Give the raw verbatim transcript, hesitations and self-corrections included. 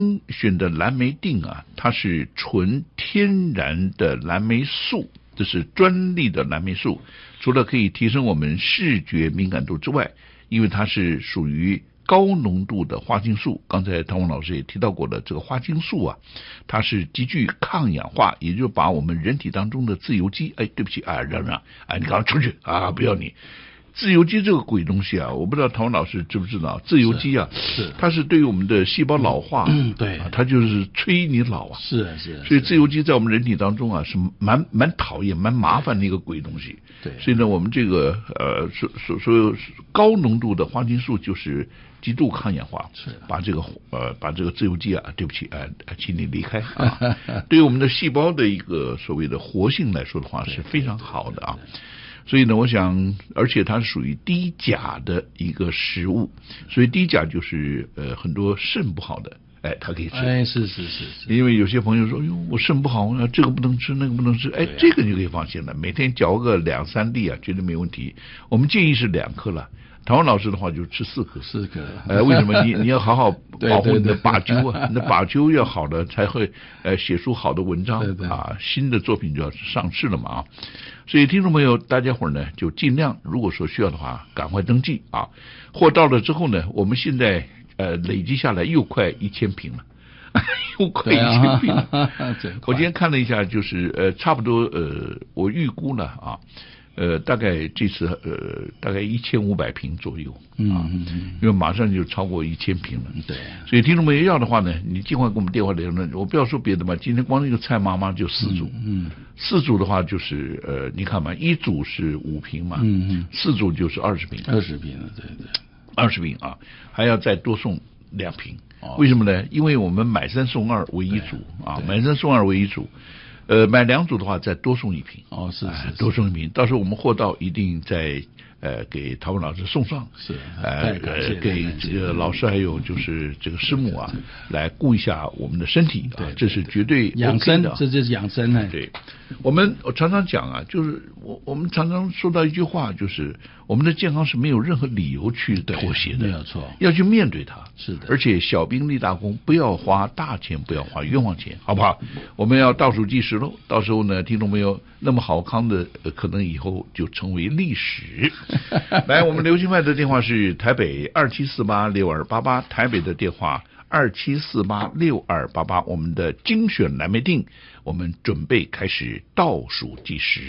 选的蓝莓锭啊，它是纯天然的蓝莓素，这是专利的蓝莓素，除了可以提升我们视觉敏感度之外，因为它是属于高浓度的花青素，刚才唐文老师也提到过的，这个花青素啊，它是极具抗氧化，也就是把我们人体当中的自由基，哎，对不起啊，让让，哎，你赶快出去啊，不要你。自由基这个鬼东西啊，我不知道唐文老师知不知道，自由基啊， 是, 是它是对于我们的细胞老化， 嗯，对、 啊，它就是催你老啊， 是啊是啊， 所以自由基在我们人体当中啊是蛮蛮讨厌、蛮麻烦的一个鬼东西。 对， 所以呢，我们这个呃所所所有高浓度的花青素就是极度抗氧化， 是把这个呃把这个自由基啊，对不起啊、呃，请你离开啊，对于我们的细胞的一个所谓的活性来说的话是非常好的啊。所以呢，我想，而且它是属于低钾的一个食物，所以低钾就是呃很多肾不好的，哎，它可以吃。 哎，是是是是。 因为有些朋友说，哎呦，我肾不好，这个不能吃，那个不能吃，哎，啊、这个你就可以放心了，每天嚼个两三粒啊，绝对没问题。我们建议是两颗了。唐文老师的话就吃四颗， 四颗。 呃，为什么你你要好好保护你的靶灸啊？你的靶灸要好了，才会呃写出好的文章，对对啊，新的作品就要上市了嘛啊。所以听众朋友，大家伙呢就尽量，如果说需要的话，赶快登记啊。货到了之后呢，我们现在呃累积下来又快一千瓶了。又快一千瓶了。我今天看了一下，就是呃差不多呃我预估了啊。呃，大概这次呃，大概一千五百瓶左右啊，嗯嗯，因为马上就超过一千瓶了。 对， 所以听众朋友要的话呢，你尽快给我们电话联络。我不要说别的嘛，今天光那个蔡妈妈就四组，嗯，嗯四组的话就是呃，你看嘛，一组是五瓶嘛，嗯嗯，四组就是二十瓶， 二十瓶了，对对， 二十瓶啊，还要再多送两瓶。哦、为什么呢？因为我们买三送二为一组啊，买三送二为一组。呃，买两组的话，再多送一瓶。 哦，是是, 是、呃， 多送一瓶。到时候我们货到一定再呃给陶文老师送上。 是， 呃呃给这个老师还有就是这个师母啊，来顾一下我们的身体啊，这是绝对养生的，这就是养生呢。 对，我们我常常讲啊，就是我我们常常说到一句话，就是我们的健康是没有任何理由去妥协的， 没有错， 要去面对它。 是的， 而且小兵立大功，不要花大钱，不要花冤枉钱，好不好？我们要倒数计时喽，到时候呢，听众朋友那么好康的，呃、可能以后就成为历史。来，我们流行派的电话是台北二七四八六二八八，台北的电话二七四八六二八八，我们的精选蓝莓锭，我们准备开始倒数计时。